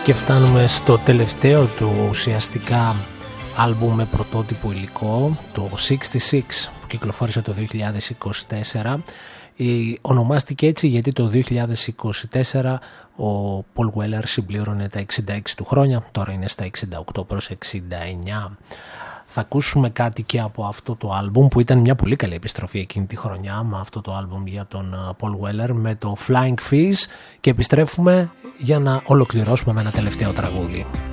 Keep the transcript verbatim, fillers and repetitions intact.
Και φτάνουμε στο τελευταίο του ουσιαστικά άλμπουμ με πρωτότυπο υλικό, το εξήντα έξι, που κυκλοφόρησε το δύο χιλιάδες είκοσι τέσσερα. Ονομάστηκε έτσι γιατί το δύο χιλιάδες είκοσι τέσσερα ο Paul Weller συμπλήρωνε τα εξήντα έξι του χρόνια, τώρα είναι στα εξήντα οκτώ προς εξήντα εννιά. Θα ακούσουμε κάτι και από αυτό το άλμπουμ που ήταν μια πολύ καλή επιστροφή εκείνη τη χρονιά, με αυτό το άλμπουμ για τον Paul Weller, με το Flying Fish, και επιστρέφουμε για να ολοκληρώσουμε με ένα τελευταίο τραγούδι.